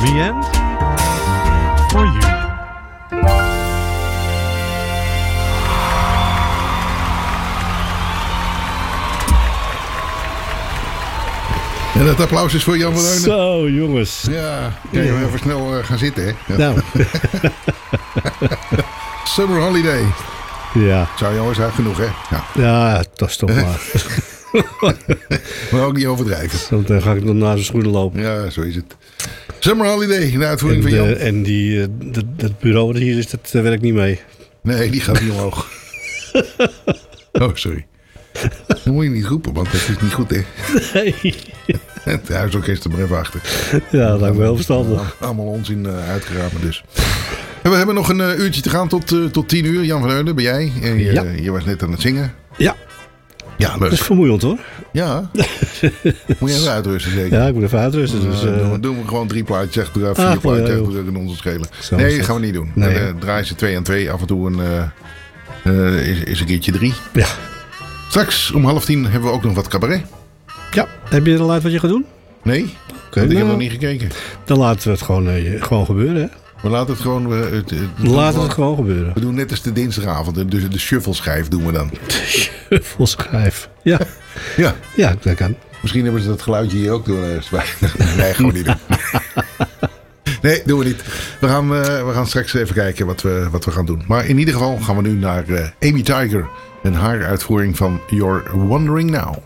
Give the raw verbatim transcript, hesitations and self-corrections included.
The End for You. En dat applaus is voor Jan van Heunen. Zo, jongens. Ja, kan je even snel uh, gaan zitten, hè? Ja. Nou. Summer Holiday. Ja. Zou je jongens, genoeg, hè? Ja, ja dat is toch maar. maar ook niet overdrijven. Dan ga ik nog naar zijn schoenen lopen. Ja, zo is het. Summer Holiday, in de uitvoering en, van Jan. De, en die, uh, dat, dat bureau dat hier is, dat uh, werkt niet mee. Nee, die gaat niet omhoog. Oh, sorry. Dat moet je niet roepen, want dat is niet goed, hè? Nee. Het huisorkest er maar even achter. Ja, dat lijkt me wel verstandig. Allemaal onzin uh, uitgerapen dus. En we hebben nog een uh, uurtje te gaan tot, uh, tot tien uur. Jan van Heunen, ben jij? En je, ja. je was net aan het zingen. Ja. Ja, leuk. Dat is vermoeiend, hoor. Ja. Moet je even uitrusten, zeker? Ja, ik moet even uitrusten. Dus, uh, doen, we, doen we gewoon drie plaatjes achter, vier ah, plaatjes ja, achter, in onze schelen. Zo Nee, dat gaan we niet doen. Nee. Dan uh, draaien ze twee aan twee. Af en toe een, uh, uh, is, is een keertje drie. Ja. Straks om half tien hebben we ook nog wat cabaret. Ja. Heb je al uit wat je gaat doen? Nee, Okay, ik nou, heb nog niet gekeken. Dan laten we het gewoon, uh, gewoon gebeuren, hè? We laten het gewoon... Uh, het, het, We laten het gewoon gebeuren. We doen net als de dinsdagavond. De, de, de shuffle-schijf doen we dan. De shuffle-schijf. Ja. Ja. Ja, dat kan. Misschien hebben ze dat geluidje hier ook door. Nee, gewoon niet doen. Nee, doen we niet. We gaan, uh, we gaan straks even kijken wat we, wat we gaan doen. Maar in ieder geval gaan we nu naar uh, Amy Tiger. En haar uitvoering van You're Wondering Now.